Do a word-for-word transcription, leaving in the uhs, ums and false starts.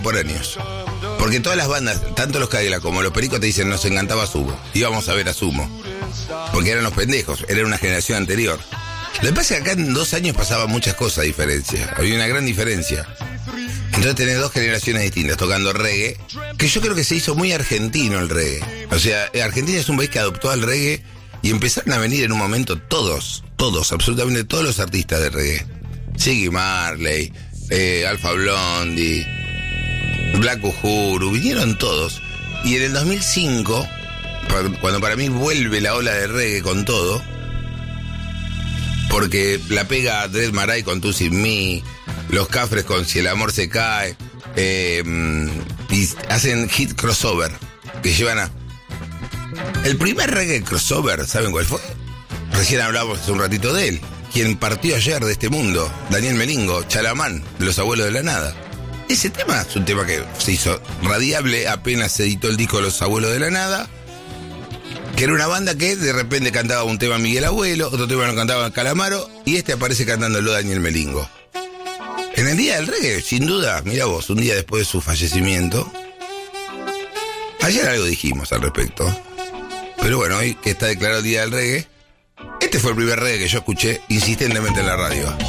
contemporáneos. Porque todas las bandas, tanto los Cadillacs como los Pericos, te dicen, nos encantaba Sumo. Íbamos a ver a Sumo. Porque eran los pendejos, era una generación anterior. Lo que pasa es que acá en dos años pasaban muchas cosas, diferencia. Había una gran diferencia. Entonces tenés dos generaciones distintas tocando reggae, que yo creo que se hizo muy argentino el reggae. O sea, Argentina es un país que adoptó al reggae y empezaron a venir en un momento todos, todos, absolutamente todos los artistas de reggae. Ziggy Marley, eh, Alpha Blondie, Black Uhuru, vinieron todos. Y en el dos mil cinco, cuando para mí vuelve la ola de reggae con todo, porque la pega Dread Marai con Tú Sin Mí, los Cafres con Si el Amor Se Cae, eh, y hacen hit crossover, que llevan a... El primer reggae crossover, ¿saben cuál fue? Recién hablamos hace un ratito de él. Quien partió ayer de este mundo, Daniel Melingo, Chalamán, de Los Abuelos de la Nada. Ese tema es un tema que se hizo radiable apenas se editó el disco de Los Abuelos de la Nada, que era una banda que de repente cantaba un tema Miguel Abuelo, otro tema lo cantaba Calamaro, y este aparece cantándolo Daniel Melingo. En el día del reggae, sin duda, mira vos, un día después de su fallecimiento. Ayer algo dijimos al respecto. Pero bueno, hoy que está declarado el día del reggae, este fue el primer reggae que yo escuché insistentemente en la radio.